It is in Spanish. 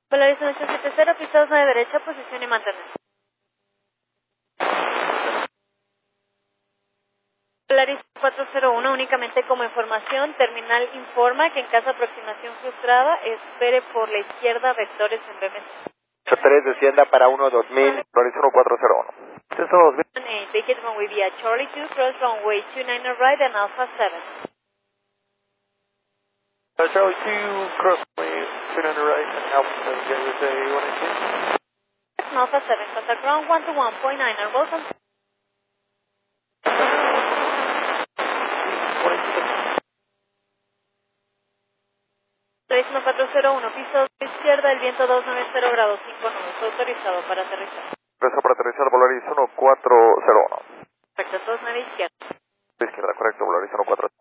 Polaris 870, pista 2 de derecha, posición y mantener. Polaris 401, únicamente como información, terminal informa que en caso de aproximación frustrada, espere por la izquierda vectores en BMC. 83, descienda para 1-2000, Polaris 1401. Texto 2000. Take it runway via Charlie 2, cross runway 29 right and Alpha 7. Charlie 2, cross runway 29 right and Alpha 7, Gateway 118. Alpha 7, contact ground 121.9 and welcome. Polaris 401, piso izquierda, el viento 290 grados 5 nudos, autorizado para aterrizar. Presa para aterrizar, Polaris 1401. Perfecto, 29 izquierda. Izquierda, correcto, Polaris 1401.